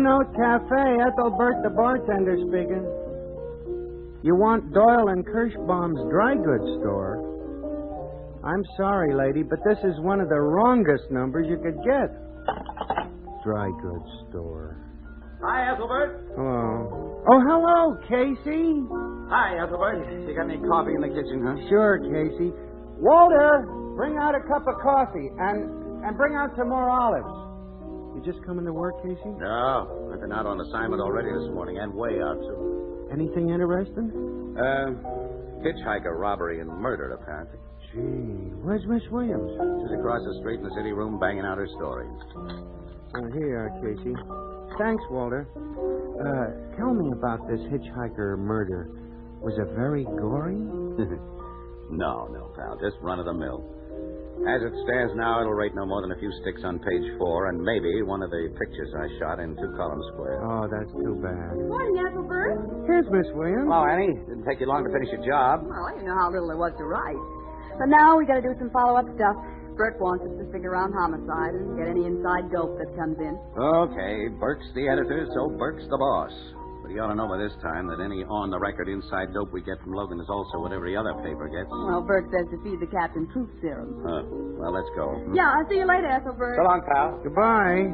Blue Note Cafe, Ethelbert the bartender speaking. You want Doyle and Kirschbaum's dry goods store? I'm sorry, lady, but this is one of the wrongest numbers you could get. Dry goods store. Hi, Ethelbert. Hello. Oh, hello, Casey. Hi, Ethelbert. You got any coffee in the kitchen, huh? Sure, Casey. Walter, bring out a cup of coffee and bring out some more olives. You just coming to work, Casey? No. I've been out on assignment already this morning and way out, too. Anything interesting? Hitchhiker robbery and murder, apparently. Gee, where's Miss Williams? She's across the street in the city room banging out her story. Oh, here you are, Casey. Thanks, Walter. Tell me about this hitchhiker murder. Was it very gory? No, pal. Just run of the mill. As it stands now, it'll rate no more than a few sticks on page 4 and maybe one of the pictures I shot in 2 columns square. Oh, that's too bad. Good morning, Ethelbert. Here's Miss Williams. Hello, Annie. Didn't take you long to finish your job. Well, I didn't know how little there was to write. But now we got to do some follow-up stuff. Bert wants us to stick around homicide and get any inside dope that comes in. Okay, Burke's the editor, so Burke's the boss. But you ought to know by this time that any on-the-record inside dope we get from Logan is also what every other paper gets. Well, Bert says to feed the captain truth serum. Well, let's go. Yeah, I'll see you later, Ethelbert. So long, pal. Goodbye.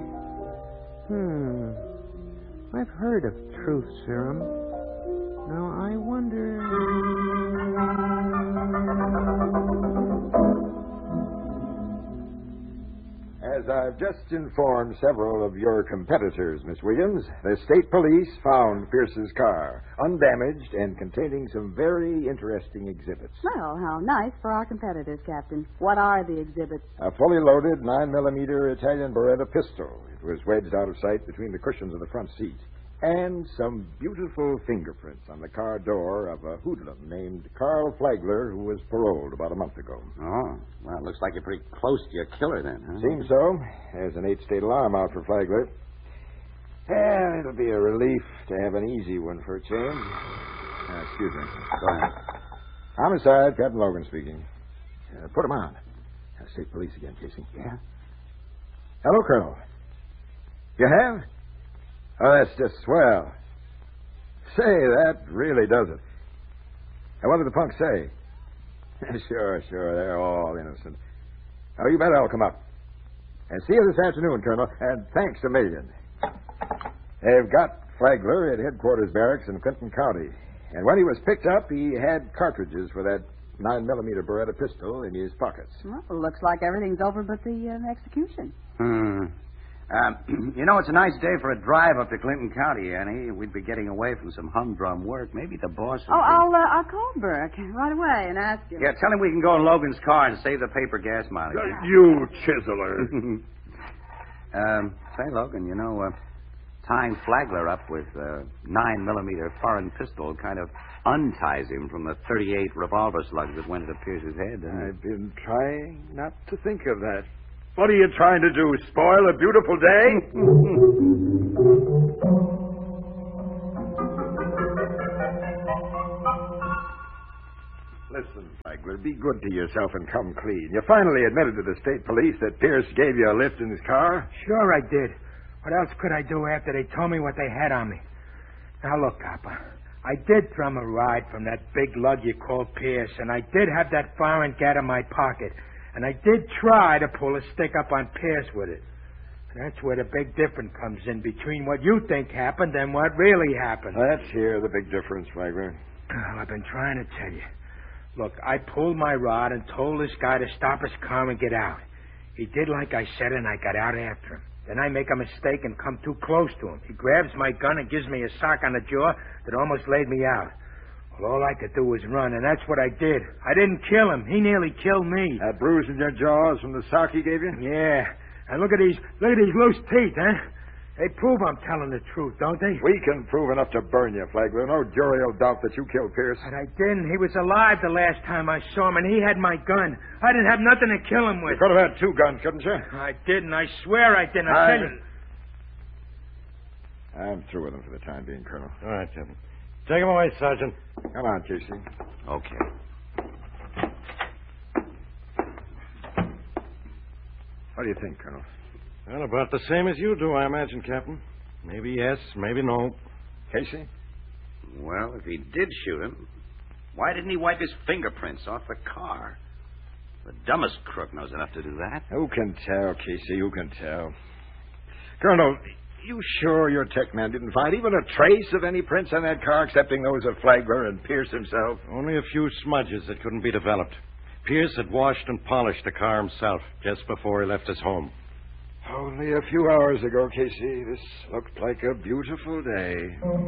I've heard of truth serum. Now, I wonder... As I've just informed several of your competitors, Miss Williams, the state police found Pierce's car, undamaged and containing some very interesting exhibits. Well, how nice for our competitors, Captain. What are the exhibits? A fully loaded 9mm Italian Beretta pistol. It was wedged out of sight between the cushions of the front seat. And some beautiful fingerprints on the car door of a hoodlum named Carl Flagler, who was paroled about a month ago. Oh, well, it looks like you're pretty close to your killer then, huh? Seems so. There's an 8-state alarm out for Flagler. Yeah, it'll be a relief to have an easy one for a change. Excuse me. Go ahead. Homicide, Captain Logan speaking. Put him on. State police again, Casey. Yeah? Hello, Colonel. You have? Oh, that's just swell. Say, that really does it. And what did the punk say? Sure, they're all innocent. Oh, you bet I'll come up. And see you this afternoon, Colonel, and thanks a million. They've got Flagler at headquarters barracks in Clinton County. And when he was picked up, he had cartridges for that 9mm Beretta pistol in his pockets. Well, looks like everything's over but the execution. You know, it's a nice day for a drive up to Clinton County, Annie. We'd be getting away from some humdrum work. Maybe the boss will... I'll call Burke right away and ask him. Yeah, tell him we can go in Logan's car and save the paper gas mileage. You chiseler. Say, Logan, you know, tying Flagler up with a 9mm foreign pistol kind of unties him from the 38 revolver slugs that went into Pierce's head. I've been trying not to think of that. What are you trying to do, spoil a beautiful day? Listen, Flagler, be good to yourself and come clean. You finally admitted to the state police that Pierce gave you a lift in his car? Sure I did. What else could I do after they told me what they had on me? Now, look, Copper. I did thrum a ride from that big lug you call Pierce, and I did have that foreign gat in my pocket. And I did try to pull a stick up on Pierce with it. That's where the big difference comes in between what you think happened and what really happened. Let's hear the big difference, Flagler. Well, I've been trying to tell you. Look, I pulled my rod and told this guy to stop his car and get out. He did like I said, and I got out after him. Then I make a mistake and come too close to him. He grabs my gun and gives me a sock on the jaw that almost laid me out. Well, all I could do was run, and that's what I did. I didn't kill him. He nearly killed me. That bruise in your jaws from the sock he gave you? Yeah. And look at these loose teeth, huh? They prove I'm telling the truth, don't they? We can prove enough to burn you, Flagler. No jury will doubt that you killed Pierce. But I didn't. He was alive the last time I saw him, and he had my gun. I didn't have nothing to kill him with. You could have had 2 guns, couldn't you? I didn't. I swear I didn't. I'm through with him for the time being, Colonel. All right, Captain. Take him away, Sergeant. Come on, Casey. Okay. What do you think, Colonel? Well, about the same as you do, I imagine, Captain. Maybe yes, maybe no. Casey? Well, if he did shoot him, why didn't he wipe his fingerprints off the car? The dumbest crook knows enough to do that. Who can tell, Casey? Who can tell? Colonel, you sure your tech man didn't find even a trace of any prints on that car excepting those of Flagler and Pierce himself? Only a few smudges that couldn't be developed. Pierce had washed and polished the car himself just before he left his home. Only a few hours ago, Casey, this looked like a beautiful day.